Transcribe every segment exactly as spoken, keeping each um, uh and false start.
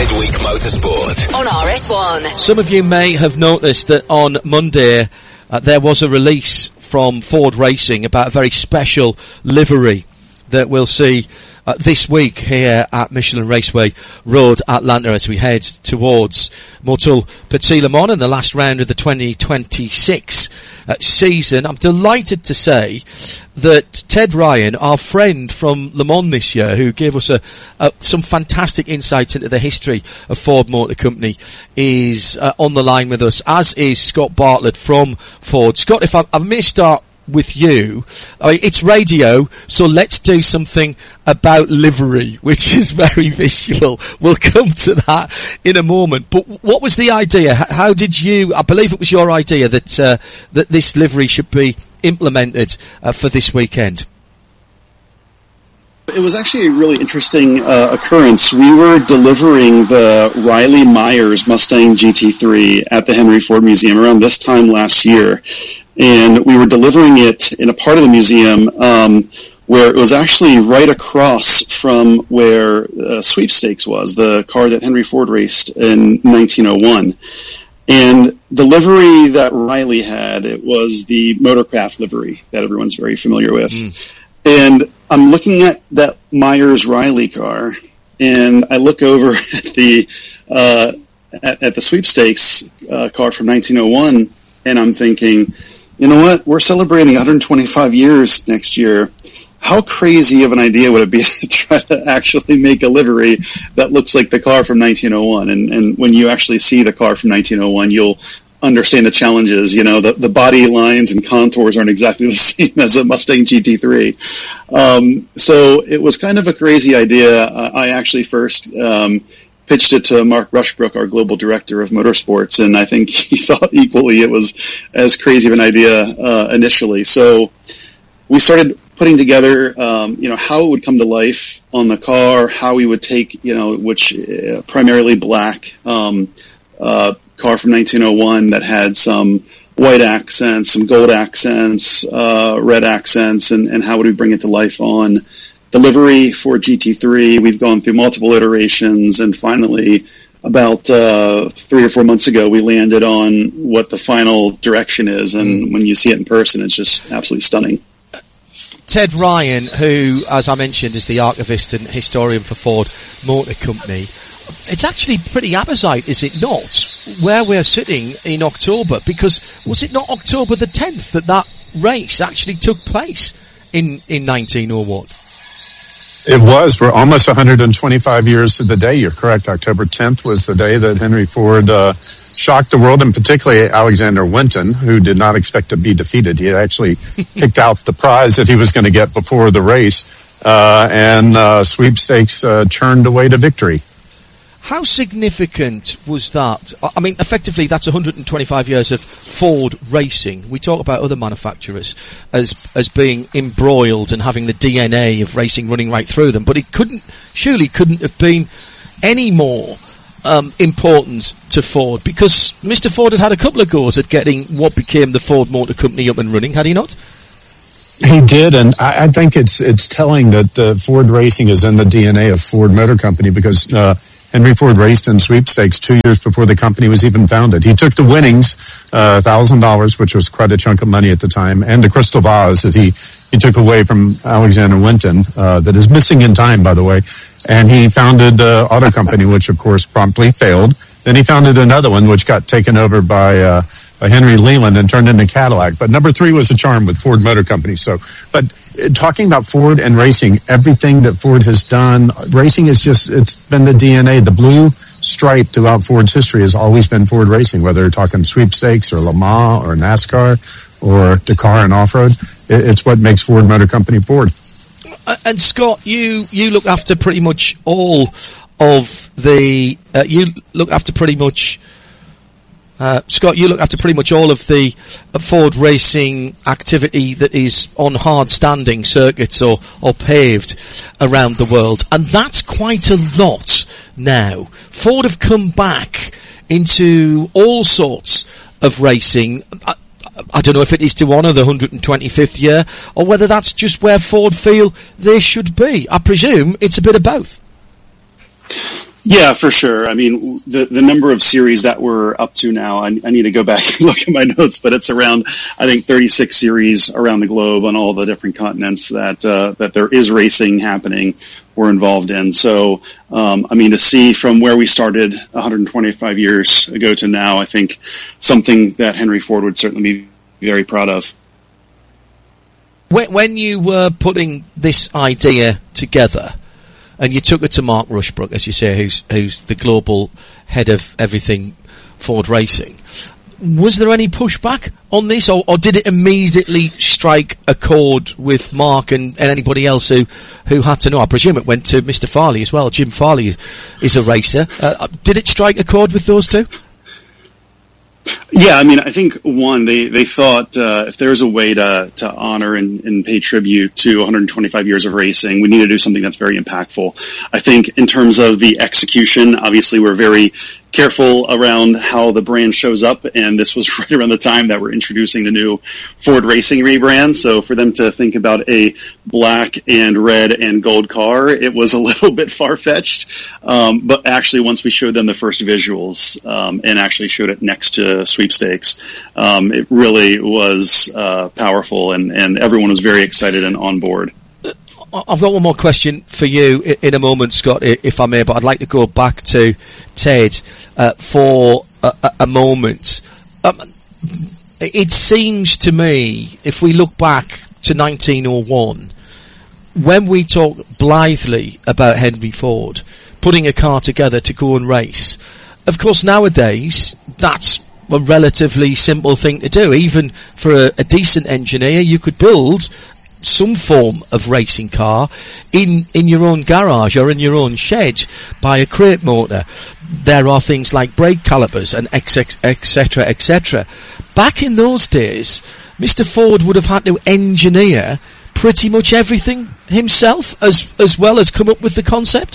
Midweek Motorsport on R S one. Some of you may have noticed that on Monday uh, there was a release from Ford Racing about a very special livery that we'll see uh, this week here at Michelin Raceway Road, Atlanta, as we head towards Motul Petit Le Mans in the last round of the twenty twenty-six uh, season. I'm delighted to say that Ted Ryan, our friend from Le Mans this year, who gave us a, a, some fantastic insights into the history of Ford Motor Company, is uh, on the line with us, as is Scott Bartlett from Ford. Scott, if I, I may start with you. I mean, it's radio, so let's do something about livery, which is very visual. We'll come to that in a moment. But what was the idea? How did you, I believe it was your idea that uh, that this livery should be implemented uh, for this weekend? It was actually a really interesting uh, occurrence. We were delivering the Riley Myers Mustang G T three at the Henry Ford Museum around this time last year. And we were delivering it in a part of the museum um, where it was actually right across from where uh, Sweepstakes was, the car that Henry Ford raced in nineteen oh one. And the livery that Riley had, it was the Motorcraft livery that everyone's very familiar with. Mm. And I'm looking at that Myers-Riley car, and I look over at the uh, at, at the Sweepstakes uh, car from nineteen oh one, and I'm thinking, you know what? We're celebrating one hundred twenty-five years next year. How crazy of an idea would it be to try to actually make a livery that looks like the car from nineteen oh one? And, and when you actually see the car from nineteen oh one, you'll understand the challenges. You know, the, the body lines and contours aren't exactly the same as a Mustang G T three. Um, so it was kind of a crazy idea. Uh, I actually first um, pitched it to Mark Rushbrook, our global director of motorsports, and I think he thought equally it was as crazy of an idea uh, initially. So we started putting together, um, you know, how it would come to life on the car, how we would take, you know, which uh, primarily black um, uh, car from nineteen oh one that had some white accents, some gold accents, uh, red accents, and, and how would we bring it to life on the livery for G T three. We've gone through multiple iterations, and finally, about uh, three or four months ago, we landed on what the final direction is, and when you see it in person, it's just absolutely stunning. Ted Ryan, who, as I mentioned, is the archivist and historian for Ford Motor Company, it's actually pretty apposite, is it not, where we're sitting in October? Because was it not October the tenth that that race actually took place in, in nineteen oh one? It was. We're almost one hundred twenty-five years to the day. You're correct. October tenth was the day that Henry Ford uh, shocked the world, and particularly Alexander Winton, who did not expect to be defeated. He had actually picked out the prize that he was going to get before the race, uh, and uh, Sweepstakes uh, churned away to victory. How significant was that? I mean, effectively, that's one hundred twenty-five years of Ford racing. We talk about other manufacturers as as being embroiled and having the D N A of racing running right through them, but it couldn't, surely couldn't have been any more um, important to Ford, because Mister Ford had had a couple of goes at getting what became the Ford Motor Company up and running, had he not? He did, and I, I think it's it's telling that uh, Ford racing is in the D N A of Ford Motor Company, because uh, Henry Ford raced in Sweepstakes two years before the company was even founded. He took the winnings, uh, one thousand dollars, which was quite a chunk of money at the time, and the crystal vase that he, he took away from Alexander Winton, uh, that is missing in time, by the way. And he founded uh, Auto Company, which, of course, promptly failed. Then he founded another one, which got taken over by uh, by Henry Leland and turned into Cadillac. But number three was a charm with Ford Motor Company. So, but uh, talking about Ford and racing, everything that Ford has done, racing is just, it's been the D N A. The blue stripe throughout Ford's history has always been Ford racing, whether you're talking Sweepstakes or Le Mans or NASCAR or Dakar and off-road. It, it's what makes Ford Motor Company Ford. Uh, and Scott, you, you look after pretty much all of the, uh, you look after pretty much, Uh, Scott, you look after pretty much all of the uh, Ford racing activity that is on hard-standing circuits or, or paved around the world, and that's quite a lot now. Ford have come back into all sorts of racing. I, I don't know if it is to honour the one hundred twenty-fifth year, or whether that's just where Ford feel they should be. I presume it's a bit of both. Yeah, for sure. I mean, the the number of series that we're up to now, I, I need to go back and look at my notes, but it's around, I think, thirty-six series around the globe on all the different continents that uh, that there is racing happening. We're involved in. So, um, I mean, to see from where we started one hundred twenty-five years ago to now, I think something that Henry Ford would certainly be very proud of. When, when you were putting this idea together, and you took it to Mark Rushbrook, as you say, who's who's the global head of everything Ford Racing, was there any pushback on this, or, or did it immediately strike a chord with Mark and, and anybody else who, who had to know? I presume it went to Mister Farley as well. Jim Farley is a racer. Uh, did it strike a chord with those two? Yeah, I mean, I think, one, they, they thought uh, if there's a way to, to honor and, and pay tribute to one hundred twenty-five years of racing, we need to do something that's very impactful. I think in terms of the execution, obviously we're very careful around how the brand shows up, and this was right around the time that we're introducing the new Ford Racing rebrand. So for them to think about a black and red and gold car, it was a little bit far-fetched. Um, but actually, once we showed them the first visuals um, and actually showed it next to Sweepstakes, um, it really was uh, powerful, and, and everyone was very excited and on board. I've got one more question for you in a moment, Scott, if I may, but I'd like to go back to Ted uh, for a, a moment. Um, it seems to me, if we look back to nineteen oh one, when we talk blithely about Henry Ford putting a car together to go and race, of course nowadays that's a relatively simple thing to do. Even for a, a decent engineer, you could build some form of racing car in in your own garage or in your own shed by a crate motor. There are things like brake calipers and etc etc etc. Back in those days, Mister Ford would have had to engineer pretty much everything himself, as as well as come up with the concept.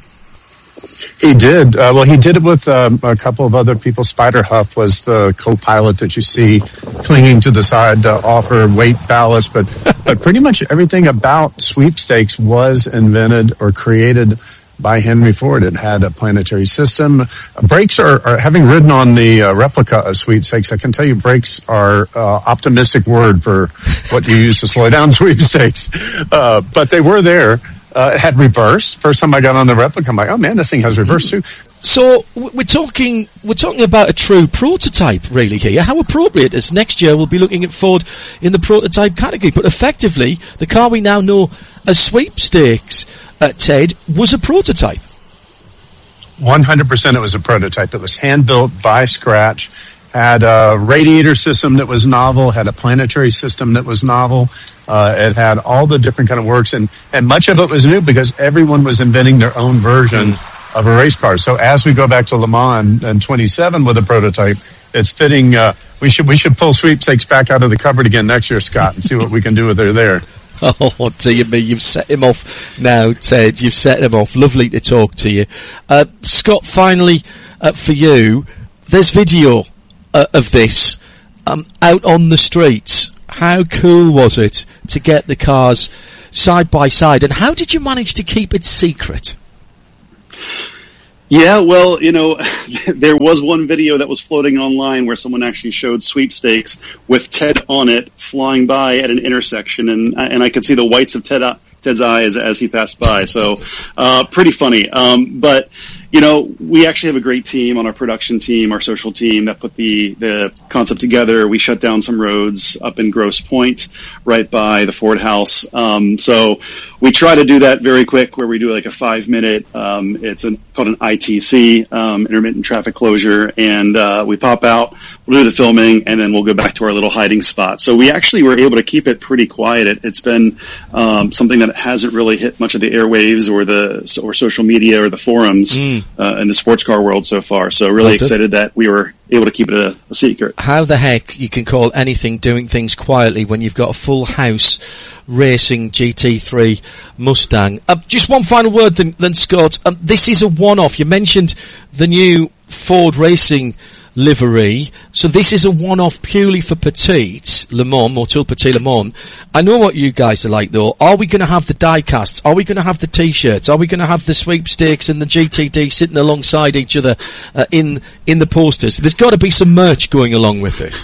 He did. Uh, well, he did it with um, a couple of other people. Spider Huff was the co-pilot that you see clinging to the side to offer weight ballast. But, but pretty much everything about Sweepstakes was invented or created by Henry Ford. It had a planetary system. Brakes are, are having ridden on the uh, replica of Sweepstakes, I can tell you brakes are uh, optimistic word for what you use to slow down Sweepstakes. Uh, but they were there. Uh, it had reverse. First time I got on the replica, I'm like, oh man, this thing has reverse too. So we're talking, we're talking about a true prototype really here. How appropriate is next year we'll be looking at Ford in the prototype category. But effectively, the car we now know as Sweepstakes, uh, Ted, was a prototype. one hundred percent it was a prototype. It was hand-built by scratch. Had a radiator system that was novel, had a planetary system that was novel. Uh, it had all the different kind of works, and, and much of it was new because everyone was inventing their own version of a race car. So as we go back to Le Mans in twenty-seven with a prototype, it's fitting. Uh, we should we should pull Sweepstakes back out of the cupboard again next year, Scott, and see what we can do with her there. Oh, dear me, you've set him off now, Ted. You've set him off. Lovely to talk to you. Uh, Scott, finally, uh, for you, there's video uh, of this um, out on the streets. How cool was it to get the cars side by side, and how did you manage to keep it secret? Yeah, well, you know, there was one video that was floating online where someone actually showed Sweepstakes with Ted on it flying by at an intersection, and and I could see the whites of Ted, Ted's eyes as he passed by. So, uh, pretty funny. Um, but, you know, we actually have a great team on our production team, our social team that put the, the concept together. We shut down some roads up in Grosse Pointe, right by the Ford House. Um, so we try to do that very quick, where we do like a five minute, um, it's an, called an I T C, um, intermittent traffic closure. And, uh, we pop out, we'll do the filming, and then we'll go back to our little hiding spot. So we actually were able to keep it pretty quiet. It, it's been, um, something that hasn't really hit much of the airwaves or the, or social media or the forums. Mm. Uh, in the sports car world so far. So really That's excited it. that we were able to keep it a, a secret. How the heck you can call anything doing things quietly when you've got a full house racing G T three Mustang. Uh, just one final word then, then Scott. Um, this is a one-off. You mentioned the new Ford Racing livery. So this is a one-off purely for Petite Le Mans, or Tour Petit Le Mans. I know what you guys are like though. Are we going to have the die-casts? Are we going to have the t-shirts? Are we going to have the sweepstakes and the G T D sitting alongside each other uh, in in the posters? There's got to be some merch going along with this.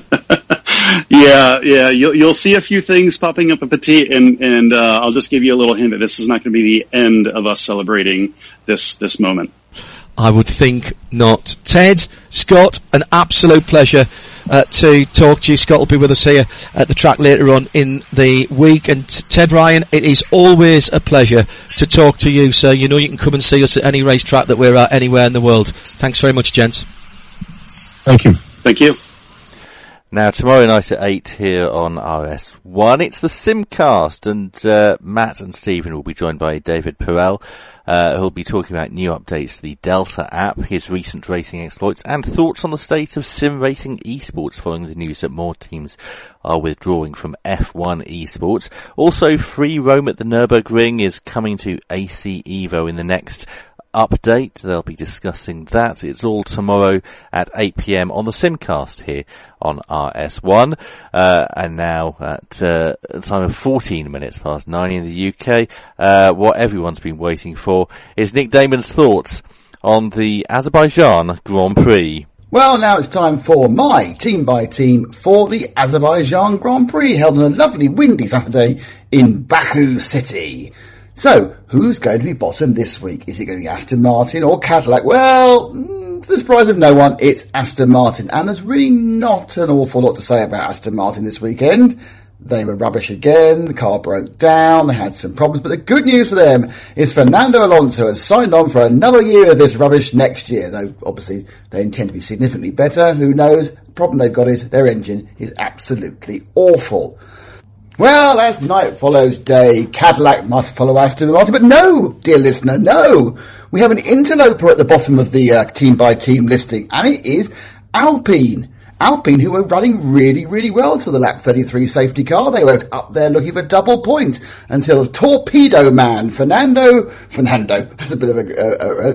Yeah, yeah, you'll, you'll see a few things popping up at Petite, and, and uh, I'll just give you a little hint that this is not going to be the end of us celebrating this this moment. I would think not. Ted, Scott, an absolute pleasure uh, to talk to you. Scott will be with us here at the track later on in the week. And Ted Ryan, it is always a pleasure to talk to you, sir. You know you can come and see us at any racetrack that we're at anywhere in the world. Thanks very much, gents. Thank you. Thank you. Now, tomorrow night at eight here on R S one, it's the Simcast, and uh, Matt and Stephen will be joined by David Perel, uh, who'll be talking about new updates to the Delta app, his recent racing exploits, and thoughts on the state of sim racing esports following the news that more teams are withdrawing from F one esports. Also, free roam at the Nürburgring is coming to A C Evo in the next update. They'll be discussing that. It's all tomorrow at eight p.m. on the Simcast here on R S one. Uh, and now at uh, a time of fourteen minutes past nine in the U K, uh, what everyone's been waiting for is Nick Damon's thoughts on the Azerbaijan Grand Prix. Well, now it's time for my team by team for the Azerbaijan Grand Prix, held on a lovely windy Saturday in Baku City. So, who's going to be bottom this week? Is it going to be Aston Martin or Cadillac? Well, to the surprise of no one, it's Aston Martin. And there's really not an awful lot to say about Aston Martin this weekend. They were rubbish again, the car broke down, they had some problems, but the good news for them is Fernando Alonso has signed on for another year of this rubbish next year, though obviously they intend to be significantly better. Who knows? The problem they've got is their engine is absolutely awful. Well, as night follows day, Cadillac must follow Aston Martin, but no, dear listener, no. We have an interloper at the bottom of the uh, team-by-team listing, and it is Alpine. Alpine, who were running really, really well to the lap thirty-three safety car. They were up there looking for double points until Torpedo Man, Fernando, Fernando, that's a bit of a, uh,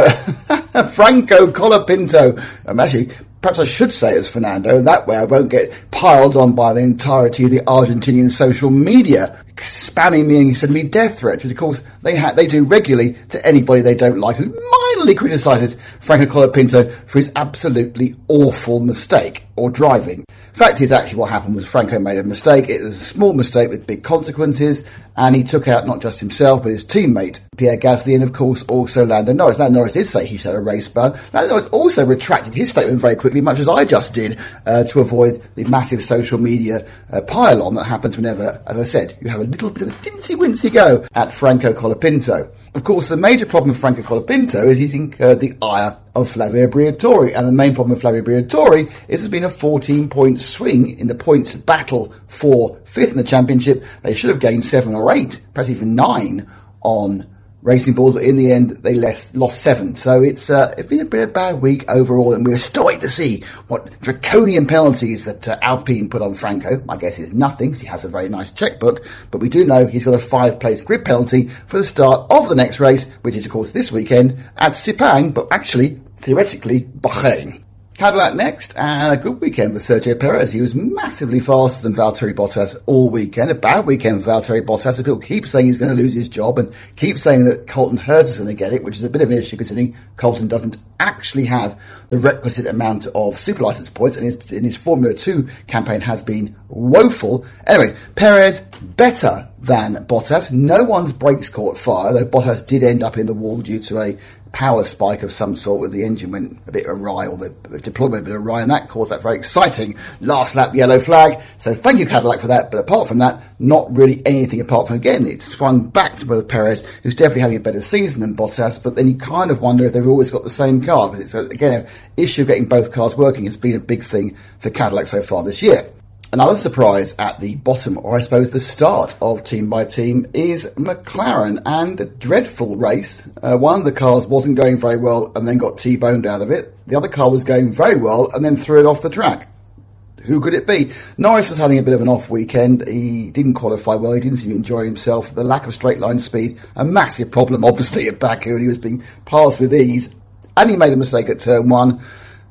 uh, uh, Franco Colapinto. Um, actually, perhaps I should say it's Fernando, that way I won't get piled on by the entirety of the Argentinian social media, spamming me and sending me death threats, which of course they ha- they do regularly to anybody they don't like, who mildly criticises Franco Colapinto for his absolutely awful mistake, or driving. Fact is, actually what happened was Franco made a mistake. It was a small mistake with big consequences, and he took out not just himself, but his teammate, Pierre Gasly, and of course also Lando Norris. Lando Norris did say he had a race ban. Lando Norris also retracted his statement very quickly, much as I just did, uh, to avoid the massive social media uh, pile-on that happens whenever, as I said, you have a little bit of a tinsy-wincy go at Franco Colapinto. Of course, the major problem with Franco Colapinto is he's incurred the ire of Flavio Briatore, and the main problem with Flavio Briatore is there's been a fourteen-point swing in the points battle for fifth in the championship. They should have gained seven or eight, perhaps even nine on Racing Bulls, but in the end they less, lost seven. So it's uh, it's been a bit of a bad week overall, and we're still waiting to see what draconian penalties that uh, Alpine put on Franco. My guess is nothing, because he has a very nice checkbook, but we do know he's got a five-place grid penalty for the start of the next race, which is of course this weekend at Sepang, but actually, theoretically, Bahrain. Cadillac next, and a good weekend for Sergio Perez. He was massively faster than Valtteri Bottas all weekend. A bad weekend for Valtteri Bottas. People keep saying he's going to lose his job and keep saying that Colton Herta is going to get it, which is a bit of an issue considering Colton doesn't actually have the requisite amount of super license points, and his, and his Formula two campaign has been woeful. Anyway, Perez better than Bottas. No one's brakes caught fire, though Bottas did end up in the wall due to a power spike of some sort, where the engine went a bit awry, or the deployment went a bit awry, and that caused that very exciting last lap yellow flag. So thank you, Cadillac, for that. But apart from that, not really anything apart from, again, it swung back to Perez, who's definitely having a better season than Bottas, but then you kind of wonder if they've always got the same car, because it's, a, again, an issue of getting both cars working has been a big thing for Cadillac so far this year. Another surprise at the bottom, or I suppose the start of Team by Team, is McLaren, and a dreadful race. Uh, one of the cars wasn't going very well and then got T-boned out of it. The other car was going very well and then threw it off the track. Who could it be? Norris was having a bit of an off weekend. He didn't qualify well. He didn't seem to enjoy himself. The lack of straight line speed, a massive problem obviously at Baku, and he was being passed with ease. And he made a mistake at turn one.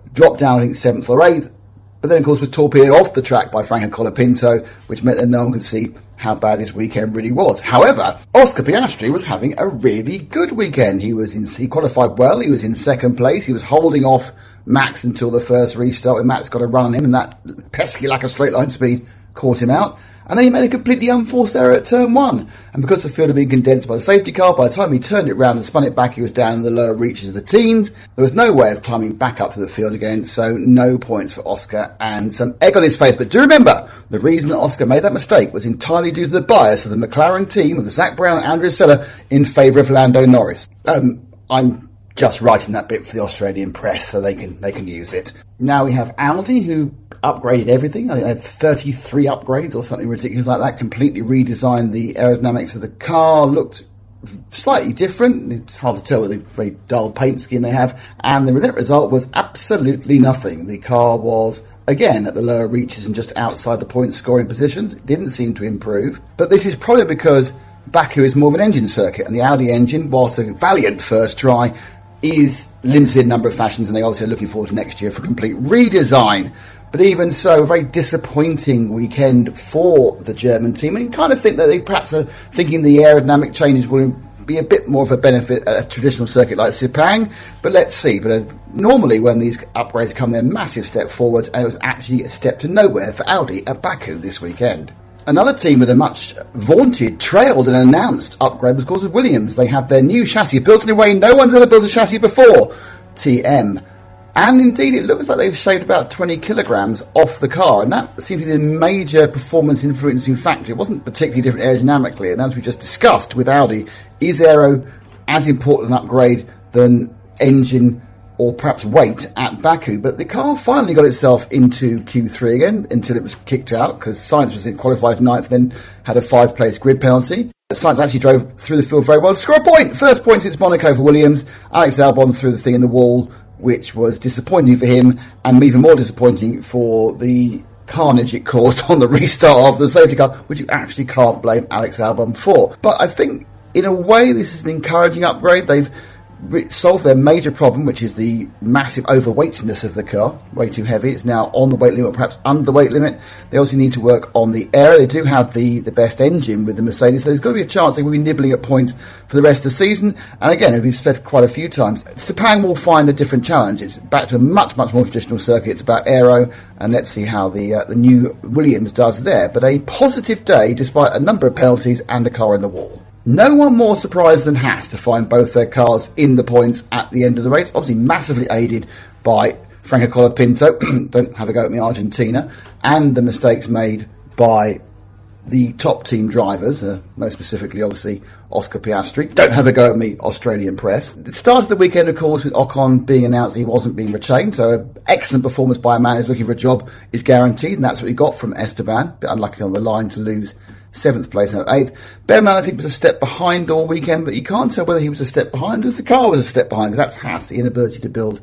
dropped down, I think, seventh or eighth, but then, of course, was torpedoed off the track by Franco Colapinto, which meant that no one could see how bad his weekend really was. However, Oscar Piastri was having a really good weekend. He was in, he qualified well, he was in second place, he was holding off Max until the first restart when Max got a run on him, and that pesky lack of straight line speed caught him out. And then he made a completely unforced error at turn one. And because the field had been condensed by the safety car, by the time he turned it round and spun it back, he was down in the lower reaches of the teens. There was no way of climbing back up to the field again, so no points for Oscar and some egg on his face. But do remember, the reason that Oscar made that mistake was entirely due to the bias of the McLaren team, of the Zach Brown and Andrea Sella, in favour of Lando Norris. Um, I'm just writing that bit for the Australian press so they can they can use it. Now we have Audi, who upgraded everything. I think they had thirty-three upgrades or something ridiculous like that, completely redesigned the aerodynamics of the car, looked slightly different. It's hard to tell with the very dull paint scheme they have, and the net result was absolutely nothing. The car was, again, at the lower reaches and just outside the point scoring positions. It didn't seem to improve, but this is probably because Baku is more of an engine circuit, and the Audi engine, whilst a valiant first try, is limited in number of fashions, and they obviously are looking forward to next year for a complete redesign. But even so, a very disappointing weekend for the German team. And you kind of think that they perhaps are thinking the aerodynamic changes will be a bit more of a benefit at a traditional circuit like Sepang. But let's see. But uh, normally when these upgrades come, they're a massive step forward, and it was actually a step to nowhere for Audi at Baku this weekend. Another team with a much vaunted, trailed and announced upgrade was, of course, Williams. They have their new chassis built in a way no one's ever built a chassis before, T M. And indeed, it looks like they've shaved about twenty kilograms off the car, and that seemed to be the major performance influencing factor. It wasn't particularly different aerodynamically, and as we just discussed with Audi, is aero as important an upgrade than engine or perhaps weight at Baku? But the car finally got itself into Q three again until it was kicked out, because Sainz was in qualified ninth, then had a five-place grid penalty. Sainz actually drove through the field very well to score a point. First point since Monaco for Williams. Alex Albon threw the thing in the wall, which was disappointing for him, and even more disappointing for the carnage it caused on the restart of the safety car, which you actually can't blame Alex Albon for. But I think, in a way, this is an encouraging upgrade. They've solved their major problem, which is the massive overweightness of the car, way too heavy. It's now on the weight limit, perhaps under the weight limit. They also need to work on the air. They do have the, the best engine with the Mercedes, so there's got to be a chance they will be nibbling at points for the rest of the season. And again, as we've said quite a few times, Sepang will find a different challenge. It's back to a much, much more traditional circuit. It's about aero, and let's see how the uh, the new Williams does there. But a positive day, despite a number of penalties and a car in the wall. No one more surprised than Haas to find both their cars in the points at the end of the race. Obviously massively aided by Franco Colapinto, don't have a go at me Argentina, and the mistakes made by the top team drivers, uh, most specifically obviously Oscar Piastri. Don't have a go at me Australian press. It started the weekend, of course, with Ocon being announced he wasn't being retained, so an excellent performance by a man who's looking for a job is guaranteed, and that's what he got from Esteban. A bit unlucky on the line to lose seventh place and eighth. Bearman, I think, was a step behind all weekend, but you can't tell whether he was a step behind or if the car was a step behind, because that's Haas, the inability to build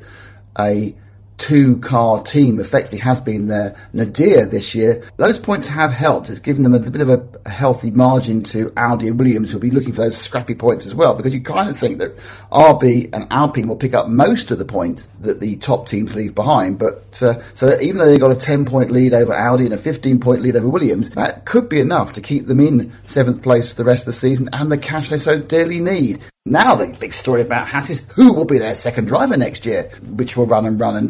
a two-car team effectively has been their nadir this year. Those points have helped. It's given them a bit of a, a healthy margin to Audi and Williams, who'll be looking for those scrappy points as well, because you kind of think that R B and Alpine will pick up most of the points that the top teams leave behind. But uh, so even though they've got a ten-point lead over Audi and a fifteen-point lead over Williams, that could be enough to keep them in seventh place for the rest of the season and the cash they so dearly need. Now the big story about Haas is who will be their second driver next year, which will run and run and